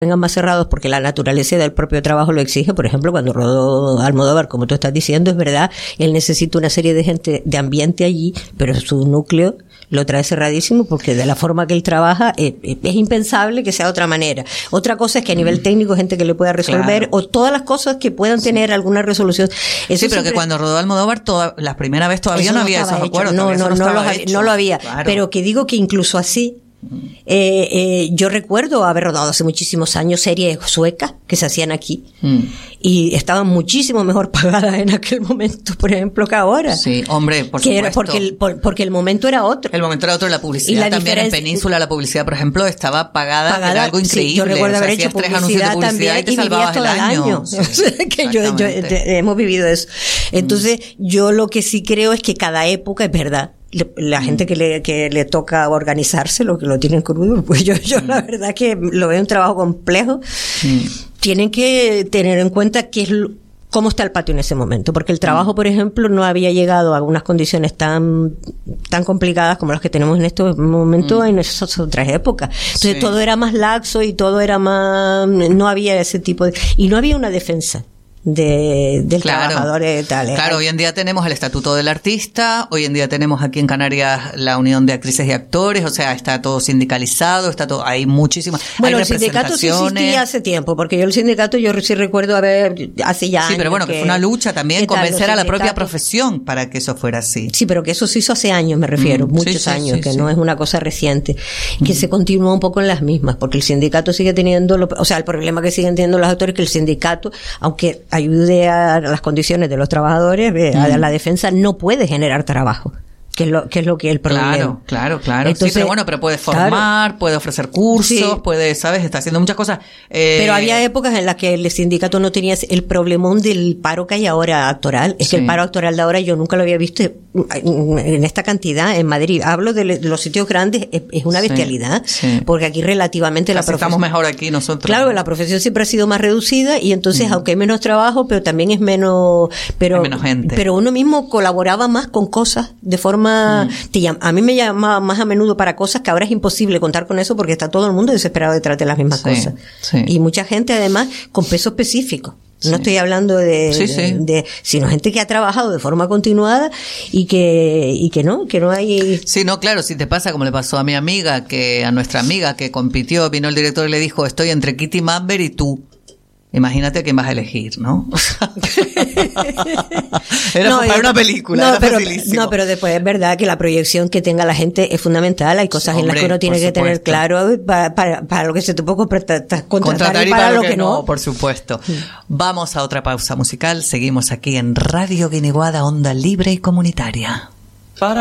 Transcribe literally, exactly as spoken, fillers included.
vengan más cerrados porque la naturaleza del propio trabajo lo exige. Por ejemplo, cuando rodó Almodóvar, como tú estás diciendo, es verdad, él necesita una serie de gente, de ambiente allí, pero su núcleo lo trae cerradísimo porque de la forma que él trabaja es, es impensable que sea de otra manera. Otra cosa es que a nivel técnico gente que le pueda resolver, claro, o todas las cosas que puedan sí. tener alguna resolución. Eso sí, pero siempre, que cuando rodó Almodóvar, toda, la primera vez todavía no, no había esos acuerdos. No, no, no, no, no, lo, no lo había. Claro. Pero que digo que incluso así, Eh, eh, yo recuerdo haber rodado hace muchísimos años series suecas que se hacían aquí mm. y estaban muchísimo mejor pagadas en aquel momento, por ejemplo, que ahora. Sí, hombre, por que supuesto. Era porque, el, por, porque el momento era otro. El momento era otro. La publicidad la también en Península, la publicidad, por ejemplo, estaba pagada, pagada era algo increíble. Sí, yo recuerdo o sea, haber hecho tres anuncios de publicidad y te y salvabas el año. año. Sí, que yo, yo, te, hemos vivido eso. Entonces, mm. yo lo que sí creo es que cada época es verdad. La mm. gente que le, que le toca organizarse, lo que lo tienen crudo, pues yo, yo mm. la verdad que lo veo un trabajo complejo. Mm. Tienen que tener en cuenta qué es lo, cómo está el patio en ese momento, porque el trabajo, por ejemplo, no había llegado a unas condiciones tan tan complicadas como las que tenemos en este momento mm. en esas otras épocas. Entonces sí. todo era más laxo y todo era más, no había ese tipo de, y no había una defensa de del claro, trabajador y tal. ¿eh? Claro, hoy en día tenemos el Estatuto del Artista, hoy en día tenemos aquí en Canarias la Unión de Actrices y Actores, o sea, está todo sindicalizado, está todo, hay muchísimas, bueno, hay el sindicato sí existía hace tiempo, porque yo el sindicato yo sí recuerdo haber, hace ya Sí, pero bueno, que, que fue una lucha también convencer a la propia profesión para que eso fuera así. Sí, pero que eso se hizo hace años, me refiero, mm, muchos sí, sí, años, sí, que sí. no es una cosa reciente, mm. que se continúa un poco en las mismas, porque el sindicato sigue teniendo, lo, o sea, el problema que siguen teniendo los actores es que el sindicato, aunque ayude a las condiciones de los trabajadores, mm. a la defensa no puede generar trabajo, que es lo que es lo que es el problema. Claro, claro, claro. Entonces, sí, pero bueno, pero puede formar, claro, puede ofrecer cursos, sí. puede, sabes, está haciendo muchas cosas. Eh, pero había épocas en las que el sindicato no tenía el problemón del paro que hay ahora actoral. Es sí. que el paro actoral de ahora yo nunca lo había visto en esta cantidad en Madrid. Hablo de los sitios grandes, es una bestialidad, sí, sí. porque aquí relativamente la profesión, estamos mejor aquí nosotros. Claro, la profesión siempre ha sido más reducida y entonces mm. aunque hay menos trabajo, pero también es menos, pero hay menos gente. Pero uno mismo colaboraba más con cosas de forma Mm. Te llama, a mí me llamaba más a menudo para cosas que ahora es imposible contar con eso porque está todo el mundo desesperado detrás de las mismas sí, cosas. Sí. Y mucha gente además con peso específico. Sí. No estoy hablando de, sí, de, sí. de, sino gente que ha trabajado de forma continuada y que, y que no, que no hay. Sí, no, claro, si te pasa como le pasó a mi amiga, que a nuestra amiga que compitió, vino el director y le dijo, estoy entre Kitty Mamber y tú. Imagínate quién vas a elegir, ¿no? Era no, para una película, no, era pero, facilísimo. No, pero después es verdad que la proyección que tenga la gente es fundamental. Hay cosas Hombre, en las que uno tiene que supuesto. tener claro para, para, para lo que se te puede contratar, contratar y para, para lo que, que no. no. Por supuesto. Sí. Vamos a otra pausa musical. Seguimos aquí en Radio Guiniguada, onda libre y comunitaria. Para